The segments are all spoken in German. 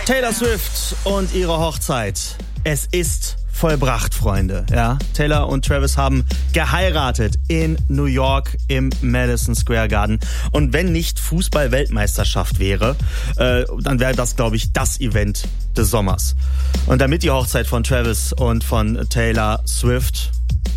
Taylor Swift und ihre Hochzeit. Es ist vollbracht, Freunde. Ja, Taylor und Travis haben geheiratet in New York im Madison Square Garden. Und wenn nicht Fußball-Weltmeisterschaft wäre, dann wäre das, glaube ich, das Event des Sommers. Und damit die Hochzeit von Travis und von Taylor Swift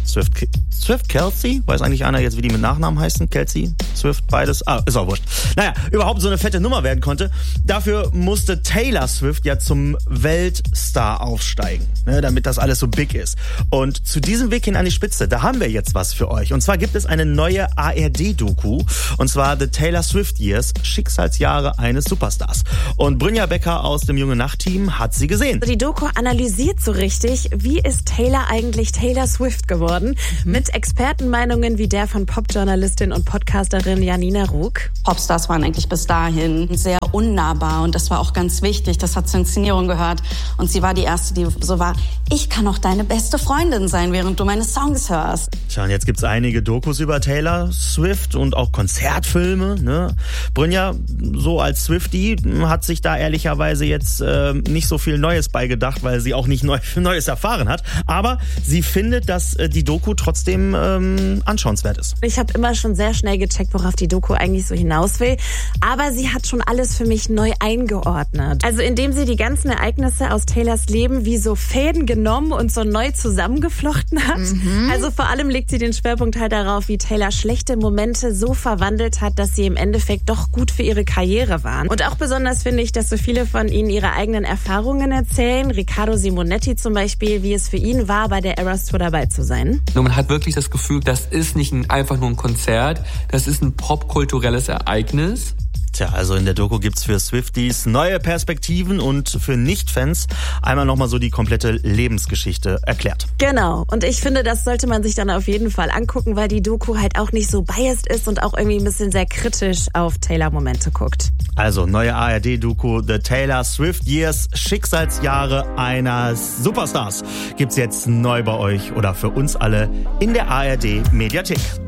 Kelsey? Weiß eigentlich einer jetzt, wie die mit Nachnamen heißen? Kelsey? Swift? Beides? Ist auch wurscht. Naja, überhaupt so eine fette Nummer werden konnte. Dafür musste Taylor Swift ja zum Weltstar aufsteigen, ne, damit das alles so big ist. Und zu diesem Weg hin an die Spitze, da haben wir jetzt was für euch. Und zwar gibt es eine neue ARD-Doku. Und zwar The Taylor Swift Years, Schicksalsjahre eines Superstars. Und Brynja Becker aus dem Junge Nacht-Team hat sie gesehen. Die Doku analysiert so richtig, wie ist Taylor eigentlich Taylor Swift geworden? Mit Expertenmeinungen wie der von Popjournalistin und Podcasterin Janina Rug. Popstars waren eigentlich bis dahin sehr unnahbar und das war auch ganz wichtig. Das hat zur Inszenierung gehört und sie war die Erste, die so war, ich kann auch deine beste Freundin sein, während du meine Songs hörst. Tja, und jetzt gibt's einige Dokus über Taylor Swift und auch Konzertfilme, ne? Brynja, so als Swiftie, hat sich da ehrlicherweise jetzt nicht so viel Neues beigedacht, weil sie auch nicht Neues erfahren hat. Aber sie findet, dass die Doku trotzdem anschauenswert ist. Ich habe immer schon sehr schnell gecheckt, worauf die Doku eigentlich so hinaus will. Aber sie hat schon alles für mich neu eingeordnet. Also indem sie die ganzen Ereignisse aus Taylors Leben wie so Fäden genommen und so neu zusammengeflochten hat. Also vor allem legt sie den Schwerpunkt halt darauf, wie Taylor schlechte Momente so verwandelt hat, dass sie im Endeffekt doch gut für ihre Karriere waren. Und auch besonders finde ich, dass so viele von ihnen ihre eigenen Erfahrungen erzählen. Riccardo Simonetti zum Beispiel, wie es für ihn war, bei der Eras Tour dabei zu sein. Und man hat wirklich das Gefühl, das ist nicht einfach nur ein Konzert, das ist ein popkulturelles Ereignis. Tja, also in der Doku gibt's für Swifties neue Perspektiven und für Nicht-Fans einmal nochmal so die komplette Lebensgeschichte erklärt. Genau. Und ich finde, das sollte man sich dann auf jeden Fall angucken, weil die Doku halt auch nicht so biased ist und auch irgendwie ein bisschen sehr kritisch auf Taylor-Momente guckt. Also neue ARD-Doku The Taylor Swift Years, Schicksalsjahre eines Superstars, gibt's jetzt neu bei euch oder für uns alle in der ARD-Mediathek.